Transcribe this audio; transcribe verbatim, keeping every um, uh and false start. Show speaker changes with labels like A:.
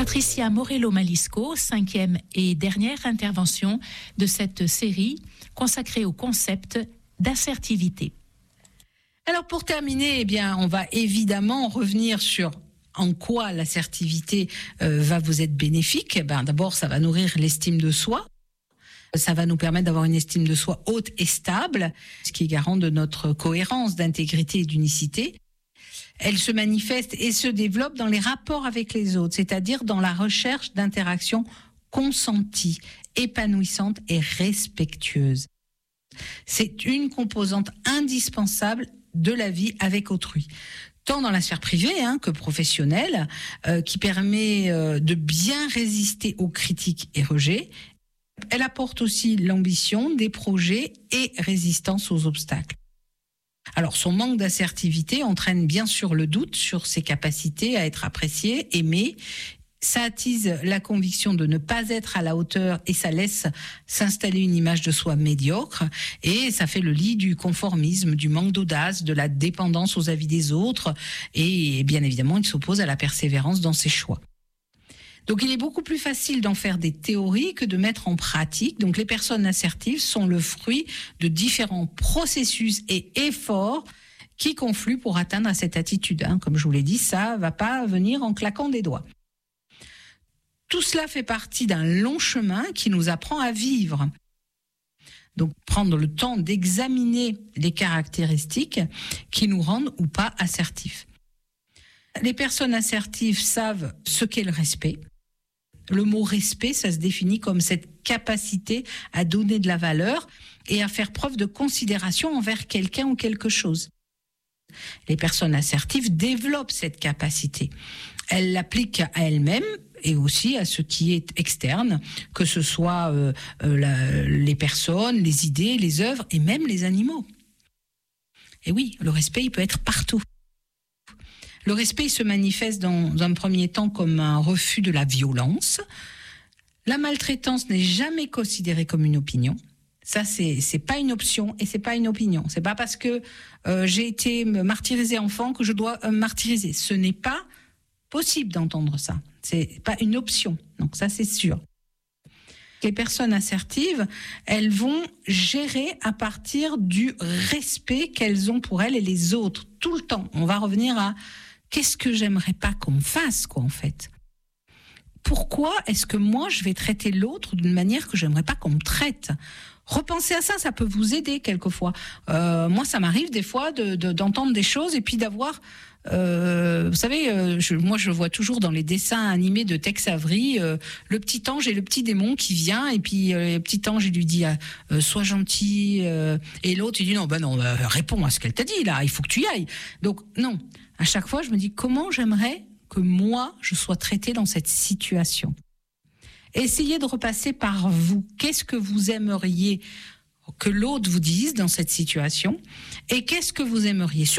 A: Patricia Morello-Malisco, cinquième et dernière intervention de cette série consacrée au concept d'assertivité.
B: Alors pour terminer, eh bien, on va évidemment revenir sur en quoi l'assertivité euh, va vous être bénéfique. Eh ben, d'abord, ça va nourrir l'estime de soi. Ça va nous permettre d'avoir une estime de soi haute et stable, ce qui est garant de notre cohérence, d'intégrité et d'unicité. Elle se manifeste et se développe dans les rapports avec les autres, c'est-à-dire dans la recherche d'interactions consenties, épanouissantes et respectueuses. C'est une composante indispensable de la vie avec autrui, tant dans la sphère privée hein, que professionnelle, euh, qui permet euh, de bien résister aux critiques et rejets. Elle apporte aussi l'ambition des projets et résistance aux obstacles. Alors, son manque d'assertivité entraîne bien sûr le doute sur ses capacités à être apprécié, aimé. Ça attise la conviction de ne pas être à la hauteur et ça laisse s'installer une image de soi médiocre. Et ça fait le lit du conformisme, du manque d'audace, de la dépendance aux avis des autres. Et bien évidemment, il s'oppose à la persévérance dans ses choix. Donc, il est beaucoup plus facile d'en faire des théories que de mettre en pratique. Donc, les personnes assertives sont le fruit de différents processus et efforts qui confluent pour atteindre à cette attitude. Hein. Comme je vous l'ai dit, ça va pas venir en claquant des doigts. Tout cela fait partie d'un long chemin qui nous apprend à vivre. Donc, prendre le temps d'examiner les caractéristiques qui nous rendent ou pas assertifs. Les personnes assertives savent ce qu'est le respect. Le mot respect, ça se définit comme cette capacité à donner de la valeur et à faire preuve de considération envers quelqu'un ou quelque chose. Les personnes assertives développent cette capacité. Elles l'appliquent à elles-mêmes et aussi à ce qui est externe, que ce soit euh, euh, la, les personnes, les idées, les œuvres et même les animaux. Et oui, le respect, il peut être partout. Le respect se manifeste dans un premier temps comme un refus de la violence. La maltraitance n'est jamais considérée comme une opinion. Ça, c'est c'est pas une option et c'est pas une opinion. C'est pas parce que euh, j'ai été martyrisée enfant que je dois euh, martyriser. Ce n'est pas possible d'entendre ça. C'est pas une option. Donc ça, c'est sûr. Les personnes assertives, elles vont gérer à partir du respect qu'elles ont pour elles et les autres tout le temps. On va revenir à qu'est-ce que j'aimerais pas qu'on me fasse, quoi, en fait. Pourquoi est-ce que moi, je vais traiter l'autre d'une manière que j'aimerais pas qu'on me traite ? Repensez à ça, ça peut vous aider quelquefois. Euh, moi, ça m'arrive des fois de, de, d'entendre des choses et puis d'avoir... Euh, vous savez, euh, je, moi je vois toujours dans les dessins animés de Tex Avery euh, le petit ange et le petit démon qui vient et puis euh, le petit ange il lui dit euh, sois gentil euh, et l'autre il dit non ben non euh, réponds à ce qu'elle t'a dit là, il faut que tu y ailles. Donc non, à chaque fois je me dis comment j'aimerais que moi je sois traitée dans cette situation. Essayez de repasser par vous. Qu'est-ce que vous aimeriez que l'autre vous dise dans cette situation et qu'est-ce que vous aimeriez